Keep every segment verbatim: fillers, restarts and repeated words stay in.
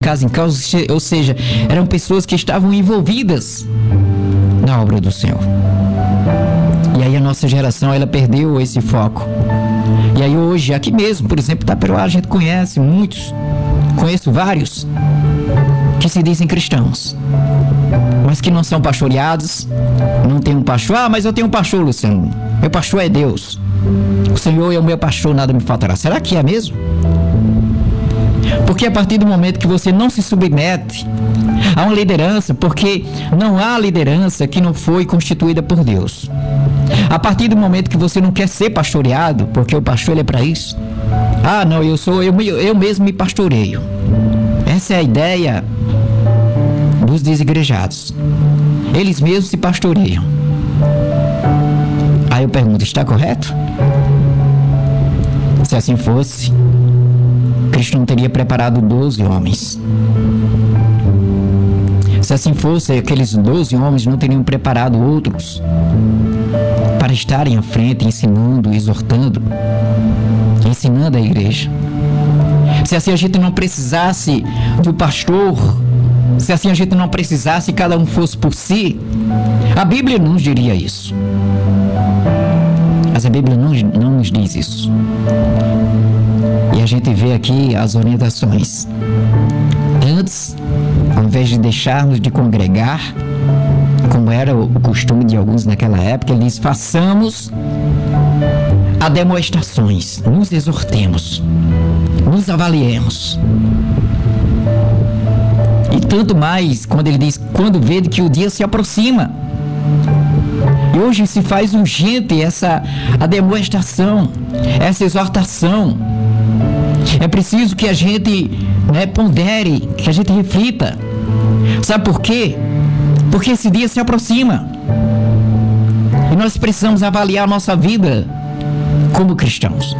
casa em casa, ou seja, eram pessoas que estavam envolvidas na obra do Senhor. E aí a nossa geração, ela perdeu esse foco. E aí hoje, aqui mesmo, por exemplo, Taperoá, a gente conhece muitos, conheço vários, que se dizem cristãos, mas que não são pastoreados, não tem um pastor. Ah, mas eu tenho um pastor, Luciano. Meu pastor é Deus. O Senhor é o meu pastor, nada me faltará. Será que é mesmo? Porque a partir do momento que você não se submete a uma liderança, porque não há liderança que não foi constituída por Deus. A partir do momento que você não quer ser pastoreado, porque o pastor ele é para isso. Ah, não, eu sou eu, eu mesmo me pastoreio. Essa é a ideia dos desigrejados. Eles mesmos se pastoreiam. Aí eu pergunto, está correto? Se assim fosse, Cristo não teria preparado doze homens. Se assim fosse, aqueles doze homens não teriam preparado outros para estarem à frente, ensinando, exortando, ensinando a igreja. Se assim a gente não precisasse do pastor, se assim a gente não precisasse, cada um fosse por si, a Bíblia não nos diria isso. Mas a Bíblia não, não nos diz isso. E a gente vê aqui as orientações. Antes, ao invés de deixarmos de congregar, como era o costume de alguns naquela época, ele diz, façamos ademoestações, nos exortemos, nos avaliemos. E tanto mais quando ele diz, quando vê que o dia se aproxima. E hoje se faz urgente essa ademoestação, essa exortação. É preciso que a gente, né, pondere, que a gente reflita. Sabe por quê? Porque esse dia se aproxima. E nós precisamos avaliar a nossa vida como cristãos.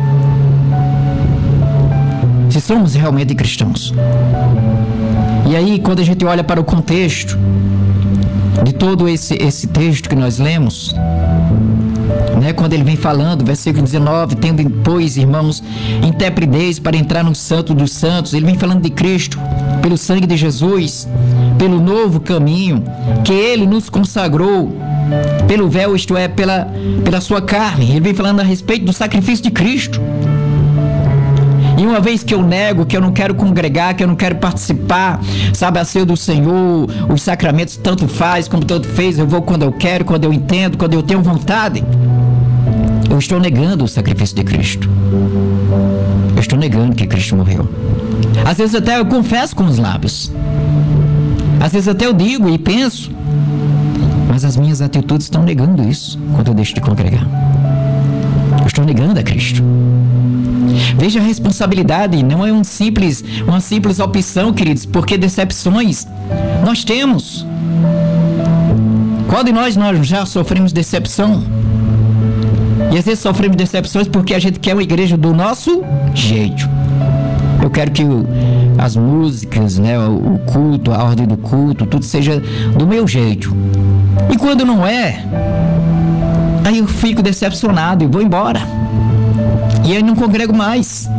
Se somos realmente cristãos. E aí, quando a gente olha para o contexto de todo esse, esse texto que nós lemos, né, quando ele vem falando, versículo dezenove, tendo, pois, irmãos, intrepidez para entrar no Santo dos Santos, ele vem falando de Cristo, pelo sangue de Jesus, pelo novo caminho que ele nos consagrou, pelo véu, isto é, pela, pela sua carne. Ele vem falando a respeito do sacrifício de Cristo. E uma vez que eu nego, que eu não quero congregar, que eu não quero participar, sabe, a ceia do Senhor, os sacramentos, tanto faz como tanto fez, eu vou quando eu quero, quando eu entendo, quando eu tenho vontade, eu estou negando o sacrifício de Cristo. Eu estou negando que Cristo morreu. Às vezes até eu confesso com os lábios. Às vezes até eu digo e penso, mas as minhas atitudes estão negando isso quando eu deixo de congregar. Eu estou negando a Cristo. Veja a responsabilidade, não é um simples, uma simples opção, queridos, porque decepções nós temos. Qual de nós, nós já sofremos decepção? E às vezes sofremos decepções porque a gente quer uma igreja do nosso jeito. Eu quero que o, as músicas, né, o, o culto, a ordem do culto, tudo seja do meu jeito. E quando não é, aí eu fico decepcionado e vou embora. E eu não congrego mais.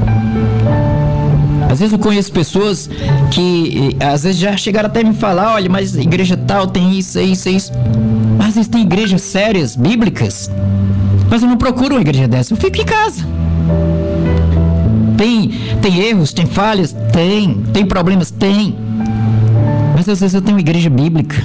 Às vezes eu conheço pessoas que às vezes já chegaram até me falar, olha, mas igreja tal tem isso, isso, isso. Mas às vezes tem igrejas sérias, bíblicas, mas eu não procuro uma igreja dessa, eu fico em casa. Tem, tem erros, tem falhas? Tem. Tem problemas? Tem. Mas às vezes eu tenho uma igreja bíblica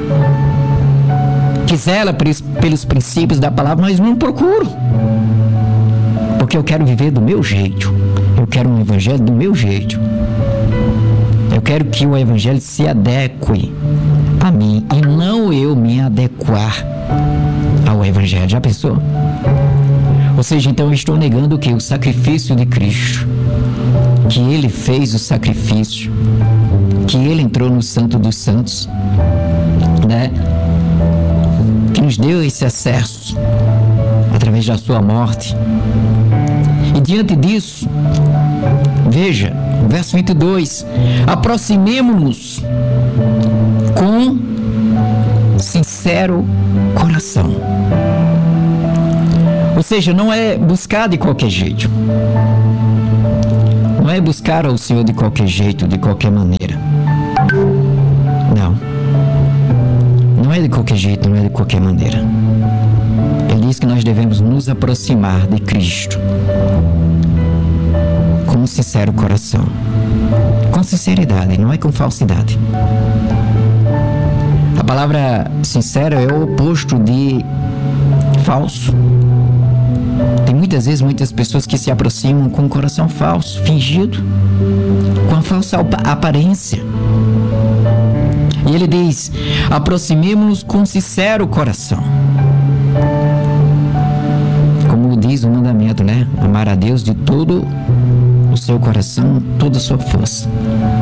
que zela pelos princípios da palavra, mas não procuro. Porque eu quero viver do meu jeito. Eu quero um evangelho do meu jeito. Eu quero que o evangelho se adeque a mim e não eu me adequar ao evangelho. Já pensou? Ou seja, então eu estou negando o que? O sacrifício de Cristo. Que ele fez o sacrifício. Que ele entrou no Santo dos Santos. Né? Que nos deu esse acesso através da sua morte. E diante disso, veja, verso vinte e dois, aproximemo-nos com sincero coração. Ou seja, não é buscar de qualquer jeito. Não é buscar ao Senhor de qualquer jeito, de qualquer maneira. é de qualquer jeito, não é de qualquer maneira. Ele diz que nós devemos nos aproximar de Cristo com um sincero coração, com sinceridade, não é com falsidade. A palavra sincero é o oposto de falso. Tem muitas vezes muitas pessoas que se aproximam com um coração falso, fingido, com a falsa aparência. E ele diz: aproximemo-nos com sincero coração. Como diz o mandamento, né? Amar a Deus de todo o seu coração, toda a sua força.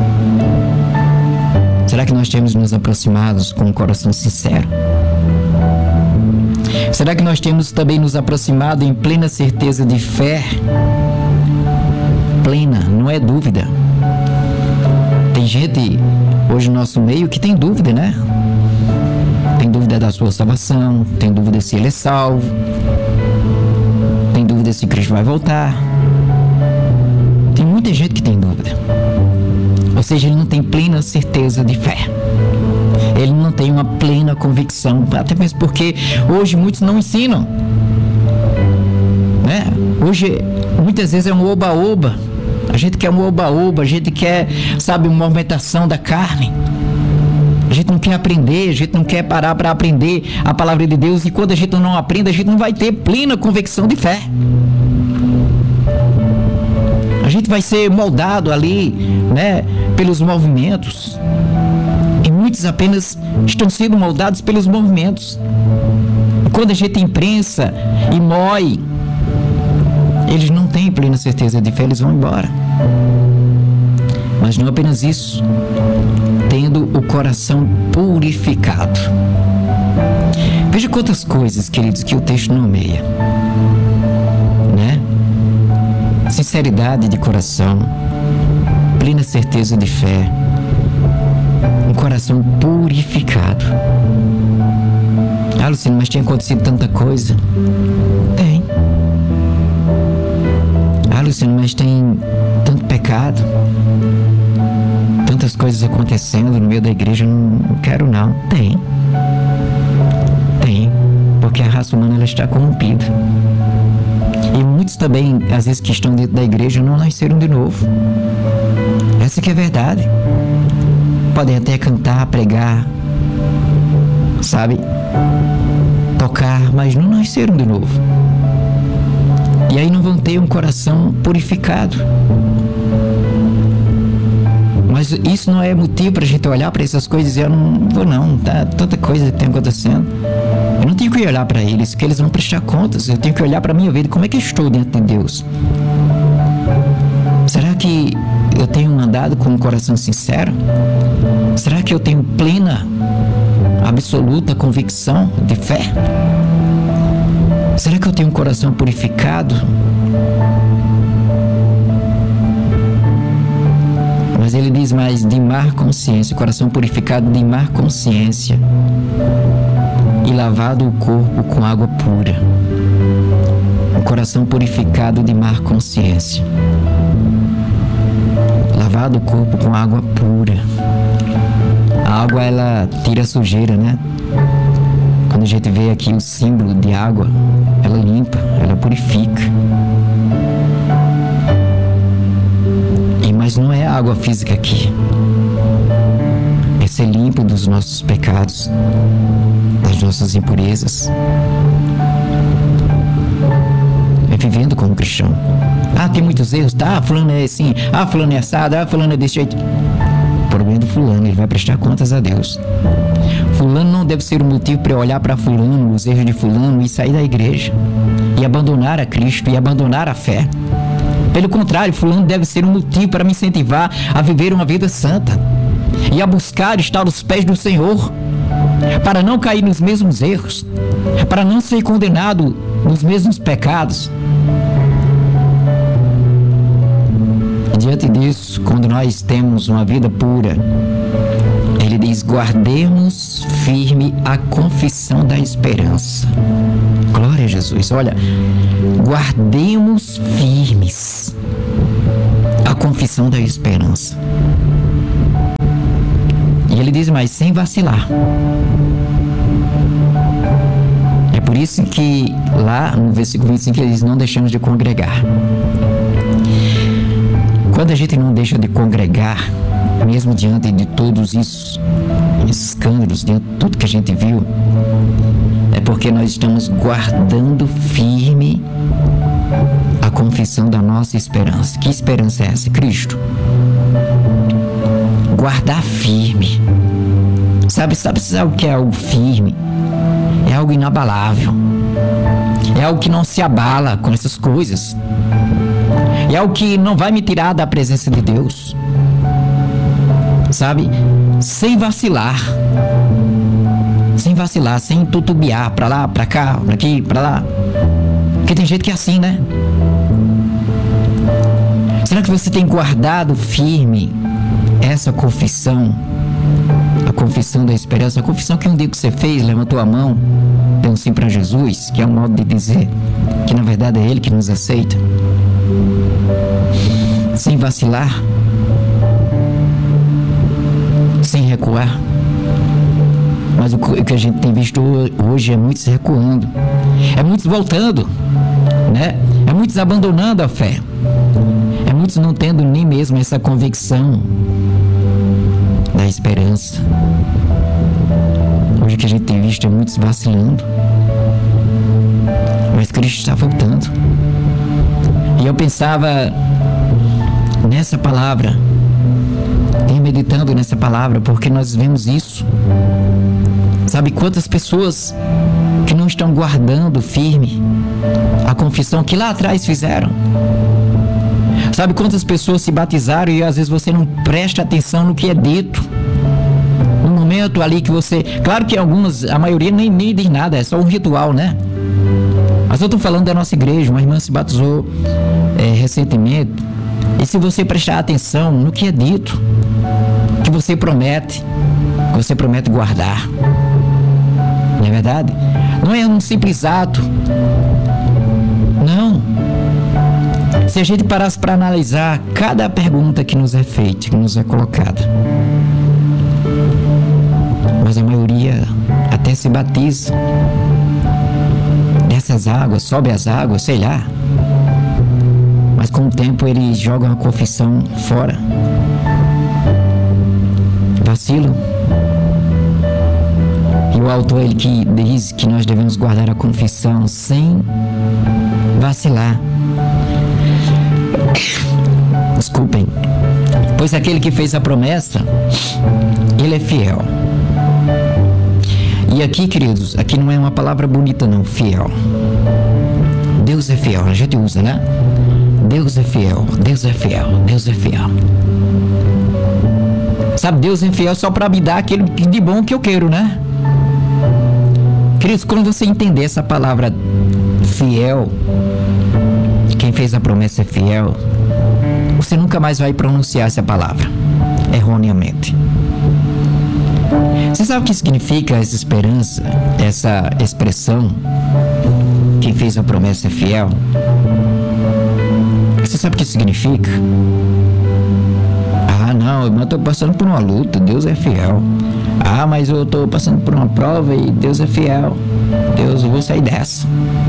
Será que nós temos nos aproximados com um coração sincero? Será que nós temos também nos aproximado em plena certeza de fé? Plena, não é dúvida. Tem gente hoje no nosso meio que tem dúvida, né? Tem dúvida da sua salvação, tem dúvida se ele é salvo, tem dúvida se Cristo vai voltar. Tem muita gente que tem dúvida. Ou seja, ele não tem plena certeza de fé. Ele não tem uma plena convicção, até mesmo porque hoje muitos não ensinam, né? Hoje, muitas vezes é um oba-oba. A gente quer um oba-oba, a gente quer, sabe, uma movimentação da carne. A gente não quer aprender, a gente não quer parar para aprender a palavra de Deus. E quando a gente não aprende, a gente não vai ter plena convicção de fé. A gente vai ser moldado ali, né, pelos movimentos. E muitos apenas estão sendo moldados pelos movimentos. E quando a gente imprensa e mói, eles não têm plena certeza de fé, eles vão embora. Mas não apenas isso, tendo o coração purificado. Veja quantas coisas, queridos, que o texto nomeia, né? Sinceridade de coração, plena certeza de fé, um coração purificado. Ah, Luciano, mas tinha acontecido tanta coisa. Tem. Ah, Luciano, mas tem tanto pecado, tantas coisas acontecendo no meio da igreja. Não quero não. Tem. Tem. Porque a raça humana ela está corrompida. E muitos também, às vezes, que estão dentro da igreja não nasceram de novo. Essa que é a verdade. Podem até cantar, pregar, sabe? Tocar, mas não nasceram de novo. E aí não vão ter um coração purificado. Mas isso não é motivo para a gente olhar para essas coisas e dizer: eu não vou não, tá tanta coisa que tem acontecendo. Eu não tenho que olhar para eles, porque eles vão prestar contas. Eu tenho que olhar para a minha vida, como é que eu estou dentro de Deus. Será que eu tenho andado com um coração sincero? Será que eu tenho plena, absoluta convicção de fé? Será que eu tenho um coração purificado? Mas ele diz mais: de mar consciência, coração purificado de mar consciência e lavado o corpo com água pura. Um coração purificado de mar consciência, lavado o corpo com água pura. A água, ela tira a sujeira, né? Quando a gente vê aqui o símbolo de água, ela limpa, ela purifica. E, mas não é a água física aqui. É ser limpo dos nossos pecados, das nossas impurezas. É vivendo como cristão. Ah, tem muitos erros. Tá, fulano é assim. Ah, fulano é assado. Ah, fulano é desse jeito. O problema do fulano, ele vai prestar contas a Deus. Fulano não deve ser um motivo para eu olhar para fulano, os erros de fulano, e sair da igreja e abandonar a Cristo e abandonar a fé. Pelo contrário, fulano deve ser um motivo para me incentivar a viver uma vida santa e a buscar estar aos pés do Senhor, para não cair nos mesmos erros, para não ser condenado nos mesmos pecados. E diante disso, quando nós temos uma vida pura, ele diz: guardemos firme a confissão da esperança. Glória a Jesus. Olha, guardemos firmes a confissão da esperança. E ele diz mais: sem vacilar. isso que lá no versículo vinte e cinco ele diz: não deixamos de congregar. Quando a gente não deixa de congregar, mesmo diante de todos isso, escândalos, diante de tudo que a gente viu, é porque nós estamos guardando firme a confissão da nossa esperança. Que esperança é essa? Cristo. Guardar firme. Sabe, sabe, sabe o que é algo firme? É algo inabalável. É algo que não se abala com essas coisas. É algo que não vai me tirar da presença de Deus. Sabe? Sem vacilar. Sem vacilar, sem tutubiar pra lá, pra cá, pra aqui, pra lá. Porque tem gente que é assim, né? Será que você tem guardado firme essa confissão? A confissão da esperança, a confissão que um dia que você fez, levantou a mão, deu um sim para Jesus, que é um modo de dizer que na verdade é Ele que nos aceita. Sem vacilar, sem recuar. Mas o que a gente tem visto hoje é muitos recuando, é muitos voltando, né? É muitos abandonando a fé, é muitos não tendo nem mesmo essa convicção da esperança. Hoje o que a gente tem visto é muitos vacilando, mas Cristo está voltando. E eu pensava nessa palavra, e meditando nessa palavra, porque nós vemos isso. Sabe quantas pessoas que não estão guardando firme a confissão que lá atrás fizeram? Sabe quantas pessoas se batizaram e às vezes você não presta atenção no que é dito? No momento ali que você... Claro que algumas, a maioria nem, nem diz nada, é só um ritual, né? Mas eu estou falando da nossa igreja, uma irmã se batizou é, recentemente. E se você prestar atenção no que é dito, que você promete, que você promete guardar, não é verdade? Não é um simples ato. Não. Se a gente parasse para analisar cada pergunta que nos é feita, que nos é colocada, mas a maioria até se batiza dessas águas, sobe as águas, sei lá, mas com o tempo eles jogam a confissão fora, vacilam. E o autor, ele que diz que nós devemos guardar a confissão sem vacilar. Desculpem. Pois aquele que fez a promessa, ele é fiel. E aqui, queridos, aqui não é uma palavra bonita não, fiel. Deus é fiel, a gente usa, né? Deus é fiel, Deus é fiel, Deus é fiel. Sabe, Deus é fiel só para me dar aquilo de bom que eu quero, né? Queridos, quando você entender essa palavra fiel, quem fez a promessa é fiel, você nunca mais vai pronunciar essa palavra erroneamente. Você sabe o que significa essa esperança, essa expressão, quem fez a promessa é fiel? Você sabe o que significa? Ah, não, eu estou passando por uma luta, Deus é fiel. Ah, mas eu estou passando por uma prova e Deus é fiel. Deus, eu vou sair dessa.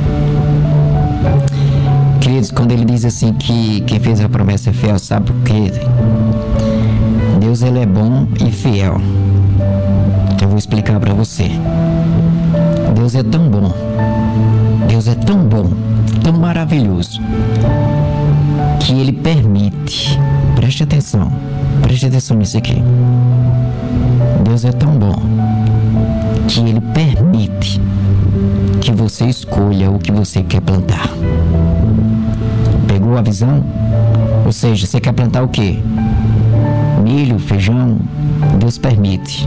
Queridos, quando ele diz assim que quem fez a promessa é fiel, sabe por quê? Deus, ele é bom e fiel. Eu vou explicar para você. Deus é tão bom, Deus é tão bom, tão maravilhoso, que ele permite, preste atenção, preste atenção nisso aqui. Deus é tão bom que ele permite que você escolha o que você quer plantar. Pegou a visão? Ou seja, você quer plantar o quê? Milho, feijão? Deus permite.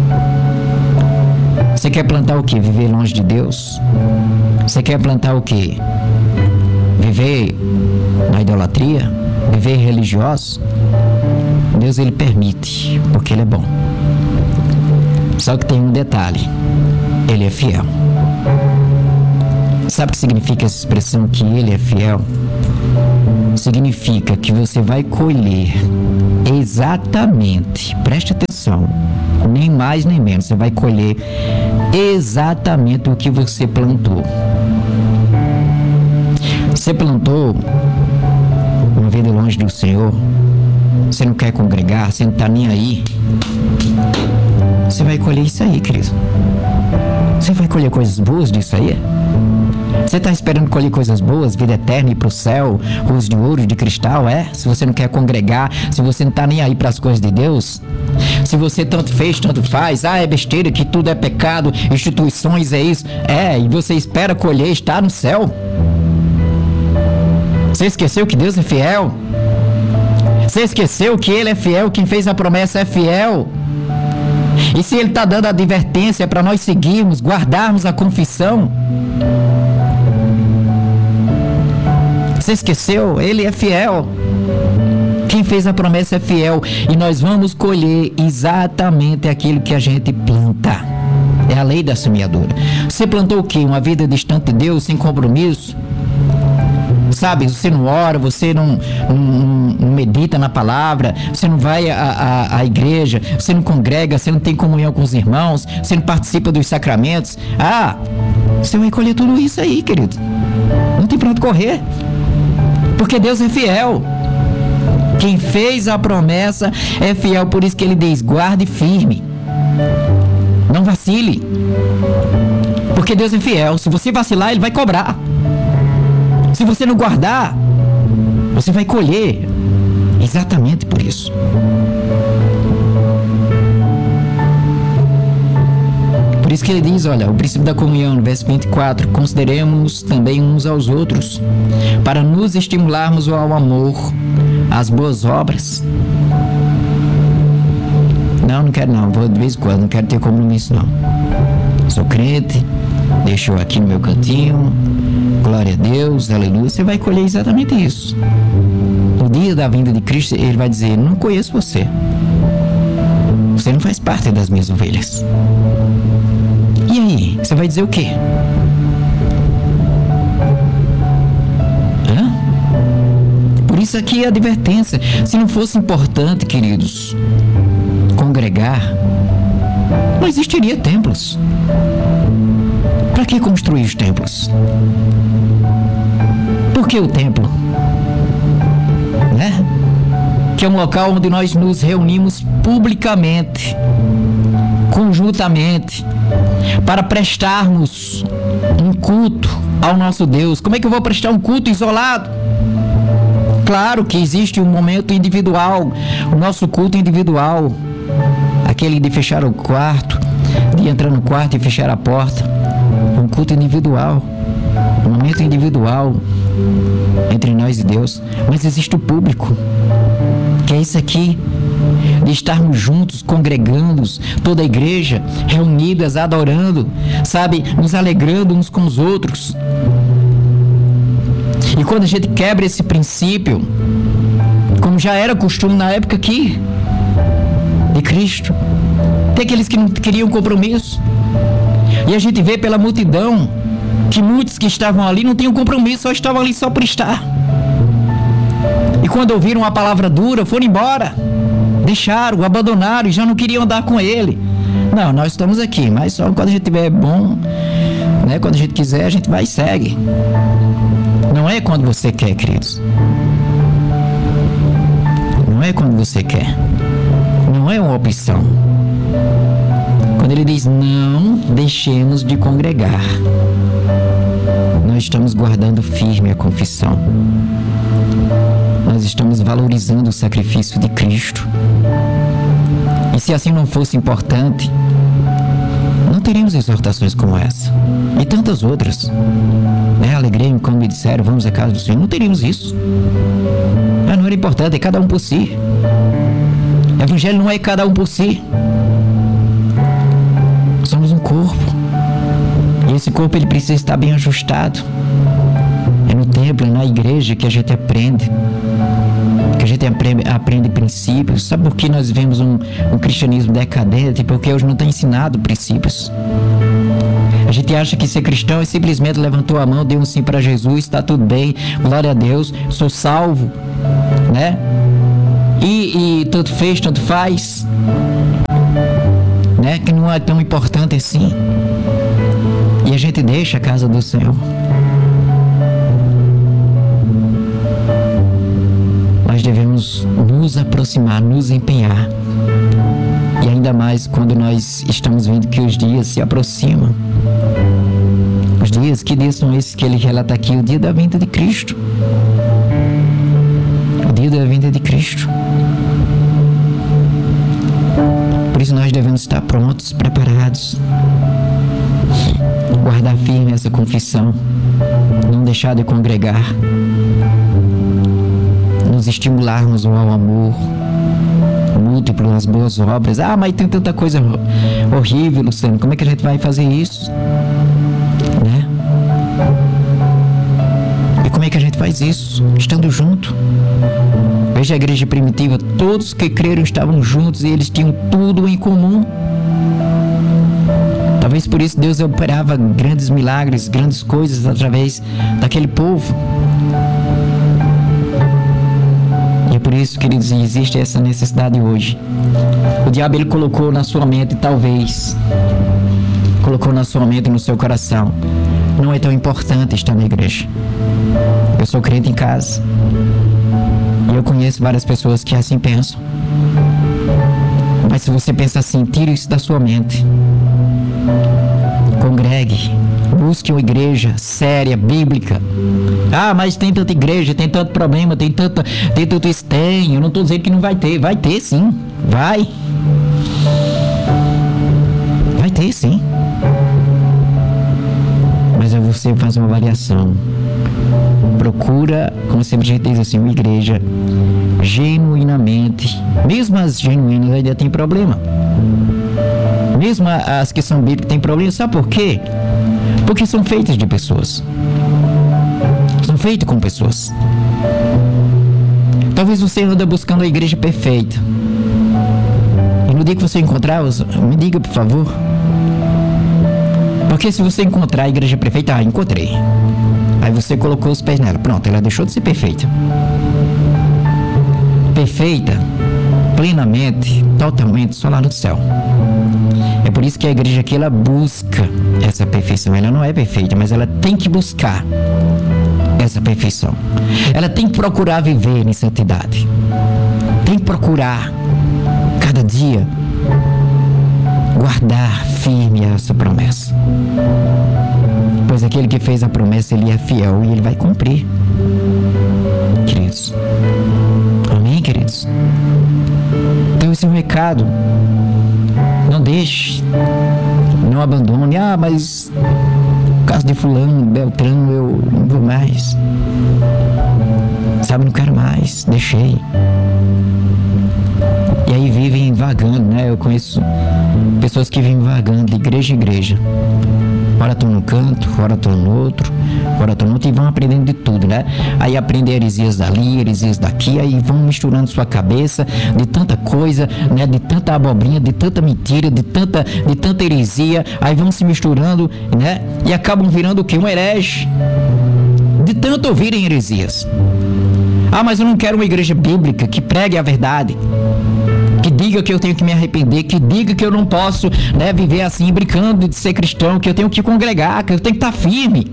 Você quer plantar o quê? Viver longe de Deus? Você quer plantar o quê? Viver na idolatria? Viver religioso? Deus, ele permite, porque ele é bom. Só que tem um detalhe: ele é fiel. Sabe o que significa essa expressão que ele é fiel? Significa que você vai colher exatamente, preste atenção, confissão. Nem mais nem menos. Você vai colher exatamente o que você plantou. Você plantou uma vida longe do Senhor, você não quer congregar, você não está nem aí, você vai colher isso aí, querido. Você vai colher coisas boas disso aí? Você está esperando colher coisas boas, vida eterna, ir para o céu, ruas de ouro, de cristal, é? Se você não quer congregar, se você não está nem aí para as coisas de Deus, se você tanto fez, tanto faz, ah, é besteira, que tudo é pecado, instituições é isso, é, e você espera colher, estar no céu. Você esqueceu que Deus é fiel? Você esqueceu que Ele é fiel, quem fez a promessa é fiel? E se Ele está dando advertência para nós seguirmos, guardarmos a confissão? Você esqueceu? Ele é fiel. Quem fez a promessa é fiel. E nós vamos colher exatamente aquilo que a gente planta. É a lei da semeadura. Você plantou o quê? Uma vida distante de Deus, sem compromisso? Sabe, você não ora, você não, não, não medita na palavra, você não vai à, à, à igreja, você não congrega, você não tem comunhão com os irmãos, você não participa dos sacramentos. Ah, você vai colher tudo isso aí, querido. Não tem pra onde correr. Porque Deus é fiel. Quem fez a promessa é fiel, por isso que Ele diz, guarde firme. Não vacile. Porque Deus é fiel. Se você vacilar, Ele vai cobrar. Se você não guardar, você vai colher exatamente por isso. Por isso que ele diz, olha, o princípio da comunhão, no verso vinte e quatro, consideremos também uns aos outros, para nos estimularmos ao amor, às boas obras. Não, não quero não, vou de vez em quando, não quero ter compromisso não. Sou crente, deixo eu aqui no meu cantinho, glória a Deus, aleluia. Você vai colher exatamente isso. No dia da vinda de Cristo, Ele vai dizer, não conheço você. Você não faz parte das minhas ovelhas. E aí, você vai dizer o quê? Hã? Por isso aqui é a advertência. Se não fosse importante, queridos, congregar, não existiria templos. Para que construir os templos? Por que o templo? Né? Que é um local onde nós nos reunimos publicamente, conjuntamente, para prestarmos um culto ao nosso Deus. Como é que eu vou prestar um culto isolado? Claro que existe um momento individual, o nosso culto individual, aquele de fechar o quarto, de entrar no quarto e fechar a porta. Um culto individual, um momento individual entre nós e Deus. Mas existe o público, que é isso aqui, de estarmos juntos, congregando, toda a igreja, reunidas, adorando, sabe, nos alegrando uns com os outros. E quando a gente quebra esse princípio, como já era costume na época aqui de Cristo, tem aqueles que não queriam compromisso. E a gente vê pela multidão que muitos que estavam ali não tinham compromisso, só estavam ali só por estar. E quando ouviram a palavra dura, foram embora. Deixaram, abandonaram e já não queriam andar com ele. Não, nós estamos aqui, mas só quando a gente tiver bom, né? Quando a gente quiser, a gente vai e segue. Não é quando você quer, queridos. Não é quando você quer. Não é uma opção. Quando ele diz, não deixemos de congregar, nós estamos guardando firme a confissão. Nós estamos valorizando o sacrifício de Cristo. E se assim não fosse importante, não teríamos exortações como essa. E tantas outras. É, alegrei-me quando me disseram, vamos à casa do Senhor. Não teríamos isso. Mas não era importante, é cada um por si. O evangelho não é cada um por si. Somos um corpo. E esse corpo ele precisa estar bem ajustado. É no templo, é na igreja que a gente aprende. Que a gente aprende, aprende princípios. Sabe por que nós vivemos um, um cristianismo decadente? Porque hoje não está ensinado princípios. A gente acha que ser cristão é simplesmente levantou a mão, deu um sim para Jesus, está tudo bem, glória a Deus, sou salvo, né? E, e tanto fez, tanto faz. né? Que não é tão importante assim. E a gente deixa a casa do Senhor. Nós devemos nos aproximar, nos empenhar. E ainda mais quando nós estamos vendo que os dias se aproximam. Os dias, que dias são esses que ele relata aqui? O dia da vinda de Cristo. O dia da vinda de Cristo. Por isso nós devemos estar prontos, preparados. Guardar firme essa confissão. Não deixar de congregar. Nos estimularmos ao amor múltiplo, nas boas obras. Ah, mas tem tanta coisa horrível, Luciano. Como é que a gente vai fazer isso? Né? E como é que a gente faz isso? Estando junto. Veja a igreja primitiva. Todos que creram estavam juntos e eles tinham tudo em comum. Talvez por isso Deus operava grandes milagres, grandes coisas através daquele povo. E é por isso, queridos, existe essa necessidade hoje. O diabo, ele colocou na sua mente, talvez, colocou na sua mente e no seu coração: não é tão importante estar na igreja. Eu sou crente em casa. E eu conheço várias pessoas que assim pensam. Mas se você pensa assim, tire isso da sua mente. Congregue. Busque uma igreja séria, bíblica. Ah, mas tem tanta igreja, tem tanto problema, tem tanta, tem tanto isso. Tem, eu não estou dizendo que não vai ter. Vai ter sim, vai. Vai ter sim. Mas é você fazer uma avaliação. Procura, como sempre a gente diz assim, uma igreja genuinamente. Mesmo as genuínas ainda tem problema. Mesmo as que são bíblicas tem problema. Sabe por quê? Porque são feitas de pessoas. São feitas com pessoas. Talvez você anda buscando a igreja perfeita. E no dia que você encontrar, me diga, por favor. Porque se você encontrar a igreja perfeita, ah, encontrei. Aí você colocou os pés nela. Pronto, ela deixou de ser perfeita. Perfeita, plenamente, totalmente, só lá no céu. É por isso que a igreja aqui, ela busca essa perfeição. Ela não é perfeita, mas ela tem que buscar essa perfeição. Ela tem que procurar viver em santidade. Tem que procurar, cada dia, guardar firme essa promessa. Pois aquele que fez a promessa, ele é fiel e ele vai cumprir. Queridos. Amém, queridos? Então esse é um recado. Não deixe, não abandone. Ah, mas no caso de fulano, Beltrano, eu não vou mais. Sabe, não quero mais, deixei. E aí vivem vagando, né? Eu conheço pessoas que vivem vagando de igreja em igreja. Ora estão num canto, ora estão no outro, ora estão no outro, e vão aprendendo de tudo, né? Aí aprendem heresias dali, heresias daqui, aí vão misturando sua cabeça de tanta coisa, né? De tanta abobrinha, de tanta mentira, de tanta, de tanta heresia, aí vão se misturando, né? E acabam virando o quê? Um herege. De tanto ouvirem heresias. Ah, mas eu não quero uma igreja bíblica que pregue a verdade. Que diga que eu tenho que me arrepender, que diga que eu não posso, né, viver assim, brincando de ser cristão, que eu tenho que congregar, que eu tenho que estar firme.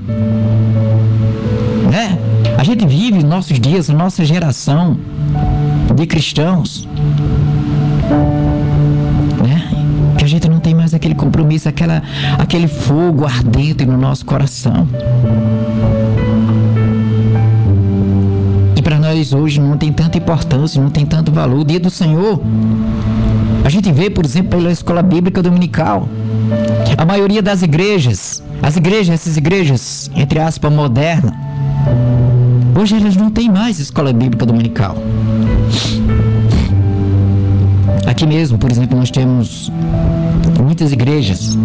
Né? A gente vive nossos dias, nossa geração de cristãos, né? Que a gente não tem mais aquele compromisso, aquela, aquele fogo ardente no nosso coração. Para nós hoje não tem tanta importância, não tem tanto valor. O dia do Senhor, a gente vê, por exemplo, pela escola bíblica dominical, a maioria das igrejas, as igrejas, essas igrejas, entre aspas, modernas, hoje elas não têm mais escola bíblica dominical. Aqui mesmo, por exemplo, nós temos muitas igrejas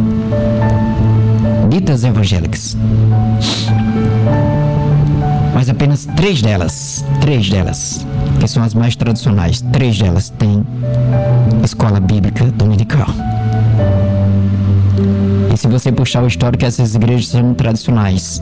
ditas evangélicas. Mas apenas três delas, três delas, que são as mais tradicionais, três delas têm escola bíblica dominical. E se você puxar o histórico, essas igrejas são tradicionais.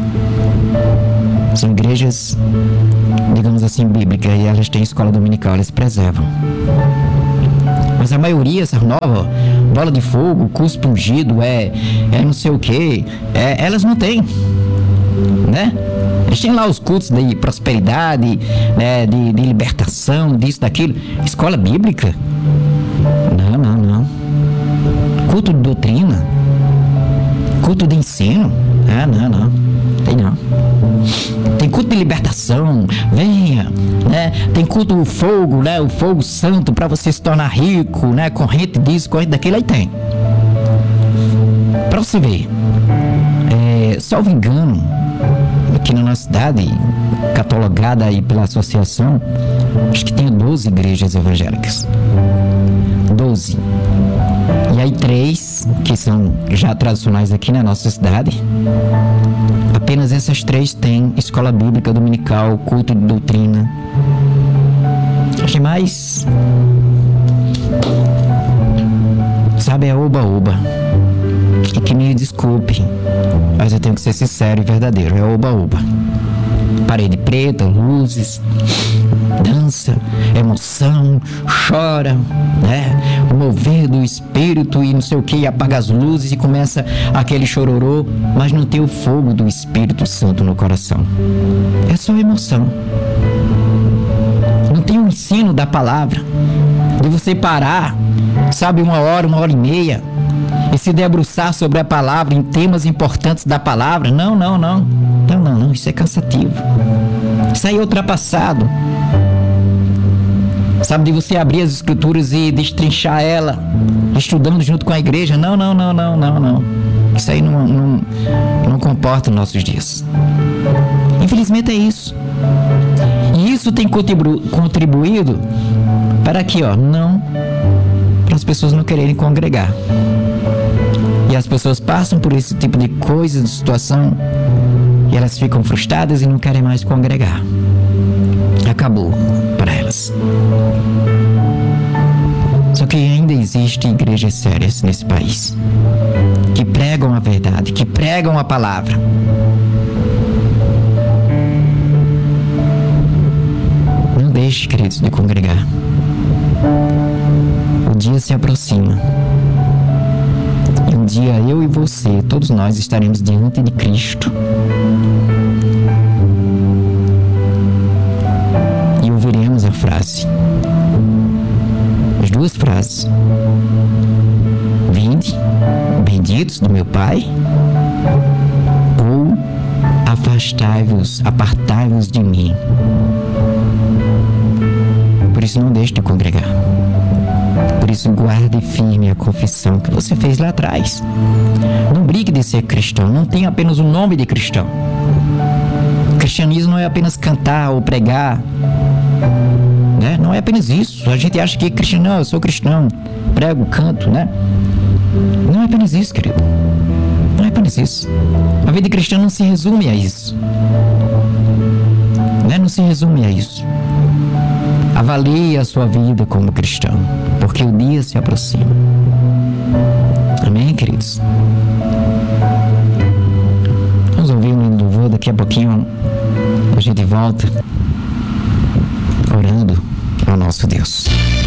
São igrejas, digamos assim, bíblicas, e elas têm escola dominical, elas preservam. Mas a maioria, essa nova, bola de fogo, cuspe ungido, é, é não sei o que, é, elas não têm, né? Eles têm lá os cultos de prosperidade, né, de, de libertação, disso, daquilo. Escola bíblica? Não, não, não. Culto de doutrina? Culto de ensino? Ah, não, não. Tem não. Tem culto de libertação, venha, né? Tem culto do fogo, né? O fogo santo para você se tornar rico, né? Corrente disso, corrente daquilo, aí tem. Para você ver, é, salvo engano, aqui na nossa cidade, catalogada aí pela associação, acho que tem doze igrejas evangélicas. doze. E aí três, que são já tradicionais aqui na nossa cidade, apenas essas três têm escola bíblica dominical, culto de doutrina. As demais, sabe, é oba-oba. E que me desculpe, mas eu tenho que ser sincero e verdadeiro, é oba-oba. Parede preta, luzes, dança, emoção, chora, né? O mover do espírito e não sei o que, apaga as luzes e começa aquele chororô, mas não tem o fogo do Espírito Santo no coração. É só emoção. Não tem o ensino da palavra, de você parar, sabe, uma hora, uma hora e meia, e se debruçar sobre a palavra, em temas importantes da palavra. Não, não, não. Não, não, não. Isso é cansativo. Isso aí é ultrapassado. Sabe, de você abrir as escrituras e destrinchar ela, estudando junto com a igreja. Não, não, não, não, não, não. Isso aí não, não, não comporta os nossos dias. Infelizmente é isso. E isso tem contribu- contribuído para aqui, ó, não, para as pessoas não quererem congregar. E as pessoas passam por esse tipo de coisa, de situação, e elas ficam frustradas e não querem mais congregar. Acabou para elas. Só que ainda existem igrejas sérias nesse país, que pregam a verdade, que pregam a palavra. Não deixe, queridos, de congregar. O dia se aproxima. E um dia eu e você, todos nós, estaremos diante de Cristo. E ouviremos a frase, as duas frases: vinde, benditos do meu Pai, ou afastai-vos, apartai-vos de mim. Por isso não deixe de congregar. Por isso guarde firme a confissão que você fez lá atrás. Não brigue de ser cristão, não tenha apenas o nome de cristão. Cristianismo não é apenas cantar ou pregar, né? Não é apenas isso. A gente acha que cristão, não, eu sou cristão, prego, canto, né? Não é apenas isso, querido. Não é apenas isso. A vida cristã não se resume a isso, né? Não se resume a isso. Avalie a sua vida como cristão, porque o dia se aproxima. Amém, queridos? Vamos ouvir um louvor, daqui a pouquinho a gente volta orando ao nosso Deus.